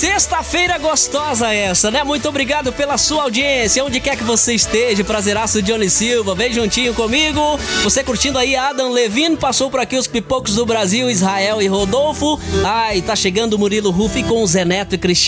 Sexta-feira gostosa essa, né? Muito obrigado pela sua audiência, onde quer que você esteja. Prazeraço, Johnny Silva, vem juntinho comigo. Você curtindo aí Adam Levine, passou por aqui os pipocos do Brasil, Israel e Rodolfo. Ai, tá chegando o Murilo Rufi com o Zé Neto e Cristiano.